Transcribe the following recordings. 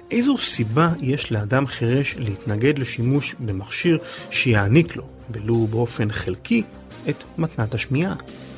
איזו סיבה יש לאדם חירש להתנגד לשימוש במכשיר שיעניק לו, ולו באופן חלקי, את מתנת השמיעה?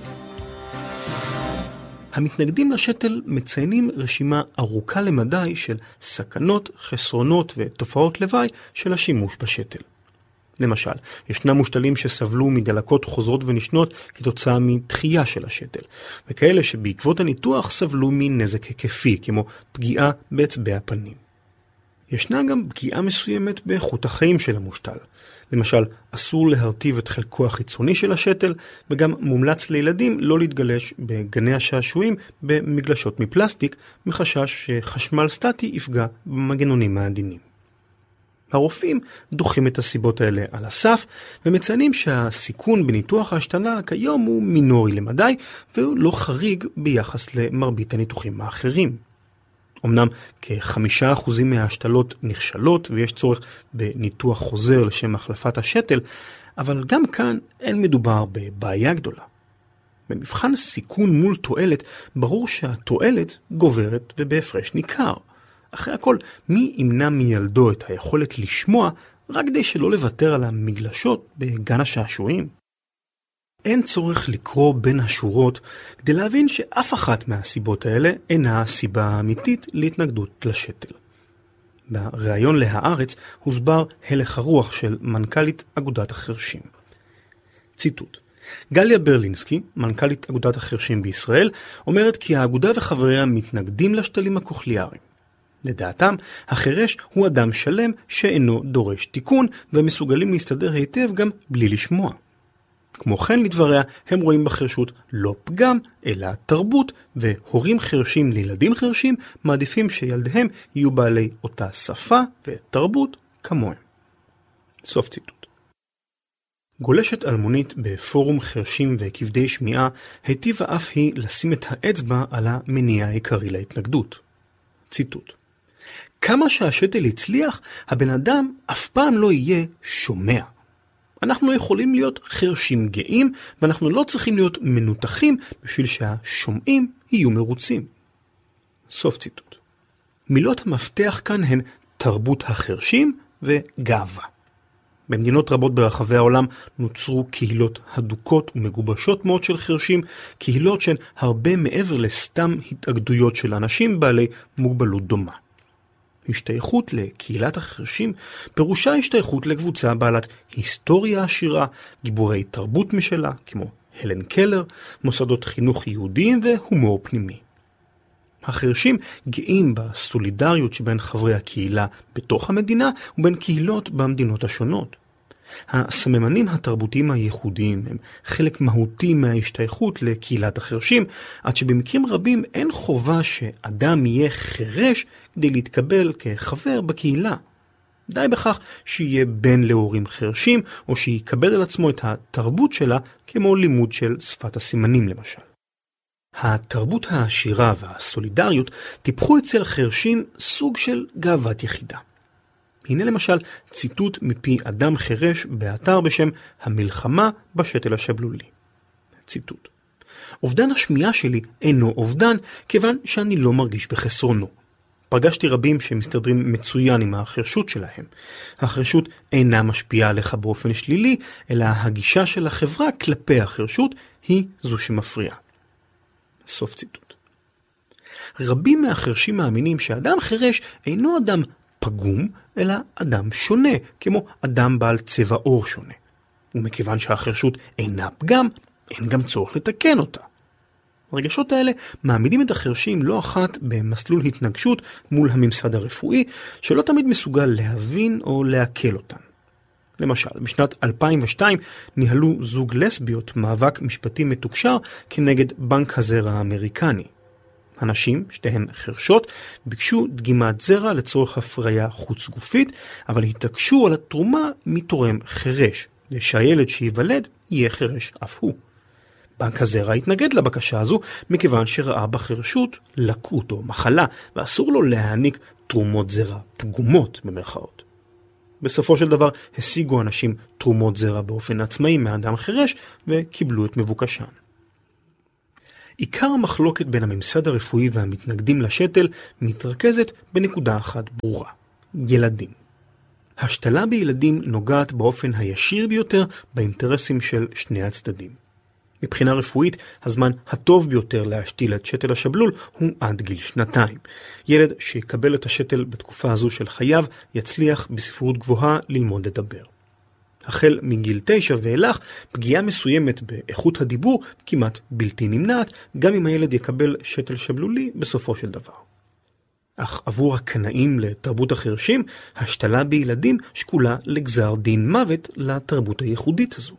המתנגדים לשתל מציינים רשימה ארוכה למדי של סכנות, חסרונות ותופעות לוואי של השימוש בשתל. למשל, ישנם מושתלים שסבלו מדלקות חוזרות ונשנות כתוצאה מתחייה של השתל, וכאלה שבעקבות הניתוח סבלו מנזק היקפי, כמו פגיעה באצבע הפנים. ישנה גם פגיעה מסוימת באיכות החיים של המושתל. למשל, אסור להרטיב את חלקו החיצוני של השתל, וגם מומלץ לילדים לא להתגלש בגני השעשועים במגלשות מפלסטיק, מחשש שחשמל סטטי יפגע במנגנונים העדינים. הרופאים דוחים את הסיבות האלה על הסף, ומציינים שהסיכון בניתוח ההשתלה כיום הוא מינורי למדי, והוא לא חריג ביחס למרבית הניתוחים האחרים. אמנם כ5% מההשתלות נכשלות ויש צורך בניתוח חוזר לשם החלפת השתל, אבל גם כאן אין מדובר בבעיה גדולה. במבחן סיכון מול תועלת, ברור שהתועלת גוברת ובהפרש ניכר. אחרי הכל, מי ימנע מילדו את היכולת לשמוע רק כדי שלא לוותר על המגלשות בגן השעשועים? אין צורך לקרוא בין השורות כדי להבין שאף אחת מהסיבות האלה אינה סיבה אמיתית להתנגדות לשתל. בריאיון להארץ הוסבר הלך הרוח של מנכ"לית אגודת החרשים. ציטוט: גליה ברלינסקי, מנכ"לית אגודת החרשים בישראל, אומרת כי האגודה וחבריה מתנגדים לשתלים הקוכליאריים. לדעתם, החרש הוא אדם שלם שאינו דורש תיקון ומסוגלים להסתדר היטב גם בלי לשמוע. כמו כן, לדבריה, הם רואים בחרשות לא פגם, אלא תרבות, והורים חרשים לילדים חרשים מעדיפים שילדיהם יהיו בעלי אותה שפה ותרבות כמוהם. סוף ציטוט. גולשת אלמונית בפורום חרשים וכבדי שמיעה היטיבה אף היא לשים את האצבע על המניע העיקרי להתנגדות. ציטוט: כמה שהשתל הצליח, הבן אדם אף פעם לא יהיה שומע. אנחנו יכולים להיות חרשים גאים, ואנחנו לא צריכים להיות מנותחים בשביל שהשומעים יהיו מרוצים. סוף ציטוט. מילות המפתח כאן הן תרבות החרשים וגאווה. במדינות רבות ברחבי העולם נוצרו קהילות הדוקות ומגובשות מאוד של חרשים, קהילות שהן הרבה מעבר לסתם התאגדויות של אנשים בעלי מוגבלות דומה. השתייכות לקהילת החרשים פירושה השתייכות לקבוצה בעלת היסטוריה עשירה, גיבורי תרבות משלה, כמו הלן קלר, מוסדות חינוך יהודיים והומור פנימי. החרשים גאים בסולידריות שבין חברי הקהילה בתוך המדינה ובין קהילות במדינות השונות. הסממנים התרבותיים הייחודיים הם חלק מהותי מההשתייכות לקהילת החרשים, עד שבמקרים רבים אין חובה שאדם יהיה חרש כדי להתקבל כחבר בקהילה. די בכך שיהיה בן להורים חרשים, או שיקבל על עצמו את התרבות שלה, כמו לימוד של שפת הסימנים למשל. התרבות העשירה והסולידריות טיפחו אצל חרשים סוג של גאוות יחידה. הנה למשל ציטוט מפי אדם חרש באתר בשם המלחמה בשתל השבלולי. ציטוט: אובדן השמיעה שלי אינו אובדן כיוון שאני לא מרגיש בחסרונו. פגשתי רבים שמסתדרים מצוין עם החרשות שלהם. החרשות אינה משפיעה עליך באופן שלילי, אלא הגישה של החברה כלפי החרשות היא זו שמפריעה. סוף ציטוט. רבים מהחרשים מאמינים שאדם חרש אינו אדם פגום, אלא אדם שונה, כמו אדם בעל צבע עור שונה. ומכיוון שהחרשות אינה פגם, אין גם צורך לתקן אותה. הרגשות האלה מעמידים את החרשים לא אחת במסלול התנגשות מול הממסד הרפואי, שלא תמיד מסוגל להבין או להקל אותן. למשל, בשנת 2002 ניהלו זוג לסביות מאבק משפטי מתוקשר כנגד בנק הזרע האמריקני. הנשים, שתיהן חרשות, ביקשו דגימת זרע לצורך הפריה חוץ גופית, אבל התעקשו על התרומה מתורם חרש, שהילד שיוולד יהיה חרש אף הוא. בנק הזרע התנגד לבקשה הזו, מכיוון שראה בחרשות לקות או מחלה, ואסור לו להעניק תרומות זרע פגומות במרכאות. בסופו של דבר השיגו אנשים תרומות זרע באופן עצמאי מאדם חרש, וקיבלו את מבוקשן. עיקר המחלוקת בין הממסד הרפואי והמתנגדים לשתל מתרכזת בנקודה אחת ברורה: ילדים. השתלה בילדים נוגעת באופן הישיר ביותר באינטרסים של שני הצדדים. מבחינה רפואית, הזמן הטוב ביותר להשתיל את שתל השבלול הוא עד גיל 2. ילד שיקבל את השתל בתקופה הזו של חייו יצליח בספרות גבוהה ללמוד לדבר. החל מגיל 9 ואילך, פגיעה מסוימת באיכות הדיבור כמעט בלתי נמנעת, גם אם הילד יקבל שתל שבלולי בסופו של דבר. אך עבור הקנאים לתרבות החרשים, השתלה בילדים שקולה לגזר דין מוות לתרבות הייחודית הזו.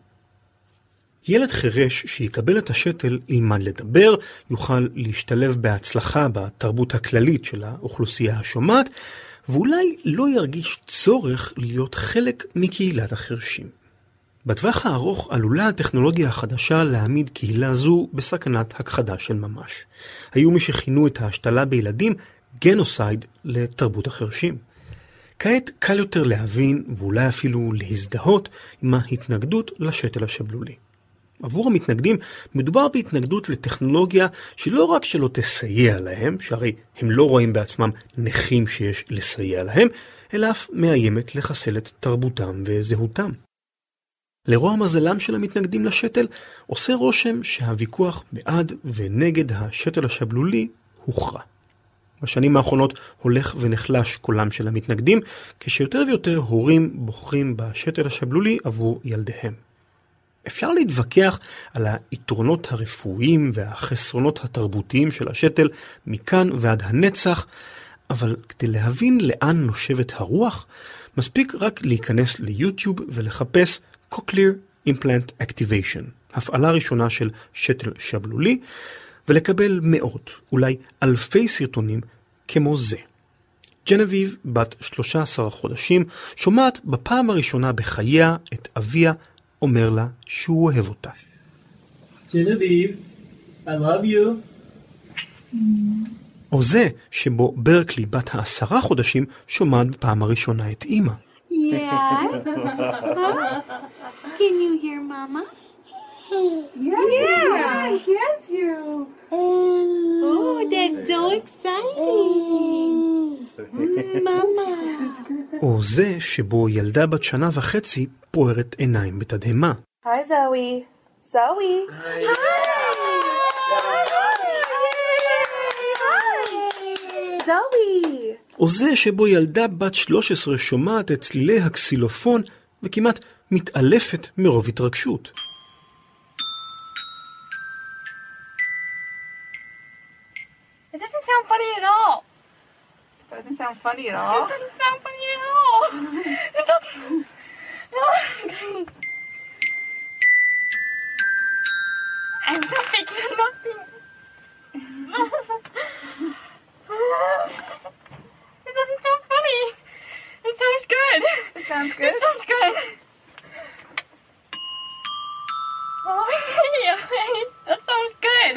ילד חרש שיקבל את השתל ילמד לדבר, יוכל להשתלב בהצלחה בתרבות הכללית של האוכלוסייה השומעת, ואולי לא ירגיש צורך להיות חלק מקהילת החרשים. בטווח הארוך עלולה הטכנולוגיה החדשה להעמיד קהילה זו בסכנת הכחדה של ממש. היו מי שכינו את ההשתלה בילדים גנוסייד לתרבות החרשים. כעת קל יותר להבין ואולי אפילו להזדהות עם ההתנגדות לשתל השבלולי. עבור המתנגדים מדובר בהתנגדות לטכנולוגיה שלא רק שלא תסייע להם, שהרי הם לא רואים בעצמם נכים שיש לסייע להם, אלא אף מאיימת לחסל את תרבותם וזהותם. לרוע מזלם של המתנגדים לשתל, עושה רושם שהוויכוח בעד ונגד השתל השבלולי הוכרע. בשנים האחרונות הולך ונחלש קולם של המתנגדים, כשיותר ויותר הורים בוחרים בשתל השבלולי עבור ילדיהם. אפשר להתווכח על היתרונות הרפואיים והחסרונות התרבותיים של השתל מכאן ועד הנצח, אבל כדי להבין לאן נושבת הרוח, מספיק רק להיכנס ליוטיוב ולחפש Cochlear Implant Activation, הפעלה ראשונה של שתל שבלולי, ולקבל מאות, אולי אלפי סרטונים כמו זה. ג'נביב, בת 13 חודשים, שומעת בפעם הראשונה בחייה את אביה אומר לה שהוא אוהב אותה. ג'נביב, I love you. או זה שבו ברקלי, בת 10 חודשים, שומעת בפעם הראשונה את אמא. Yeah. Can you hear Mama? Yeah, I get you. Oh, that's so exciting. Mama. או זה שבו ילדה בת 1.5 שנה פוערת עיניים בתדהמה. Hi, Zoe. Zoe. Hi. Zoe. או זה שבו ילדה בת 13 שומעת את צלילי הקסילופון וכמעט מתעלפת מרוב התרגשות. It doesn't sound funny at all. It doesn't sound funny at all. It doesn't sound funny at all. It doesn't. I'm not thinking of nothing. It doesn't sound funny. It sounds good. It sounds good. It sounds good. Oh, yeah, that sounds good.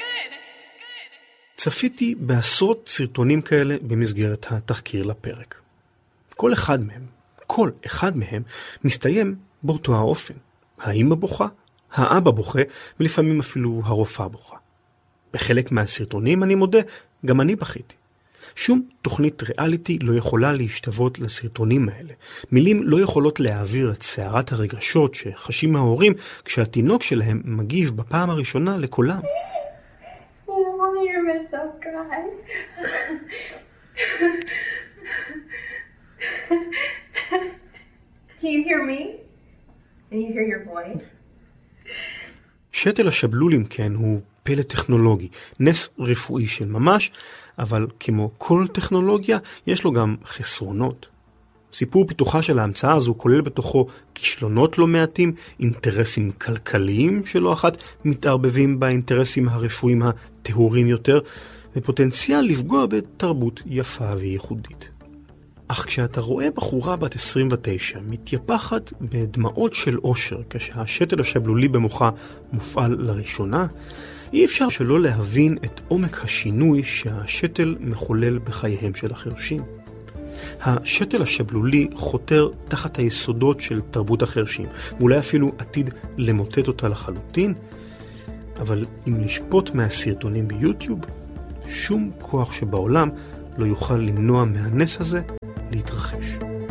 צפיתי בעשרות סרטונים כאלה במסגרת התחקיר לפרק. כל אחד מהם מסתיים באותו האופן. האמא בוכה, האבא בוכה, ולפעמים אפילו הרופאה בוכה. בחלק מהסרטונים, אני מודה, גם אני בכיתי. שום תוכנית ריאליטי לא יכולה להשתוות לסרטונים האלה. מילים לא יכולות להעביר את סערת הרגשות שחשים ההורים כשהתינוק שלהם מגיב בפעם הראשונה לקולם. I hear myself cry. Can you hear me? Can you hear your voice? שתל השבלולים כן הוא פלא טכנולוגי, נס רפואי של ממש, אבל כמו כל טכנולוגיה יש לו גם חסרונות. סיפור פיתוחה של ההמצאה הזו כולל בתוכו כישלונות לא מעטים, אינטרסים כלכליים שלא אחת מתערבבים באינטרסים הרפואיים הטהורים יותר, ופוטנציאל לפגוע בתרבות יפה וייחודית. אך כשאתה רואה בחורה בת 29 מתייפחת בדמעות של אושר כשהשתל השבלולי במוחה מופעל לראשונה, אי אפשר שלא להבין את עומק השינוי שהשתל מחולל בחייהם של החרשים. השתל השבלולי חותר תחת היסודות של תרבות החרשים, ואולי אפילו עתיד למוטט אותה לחלוטין. אבל אם נשפוט מהסרטונים ביוטיוב, שום כוח שבעולם לא יוכל למנוע מהנס הזה להתרחש.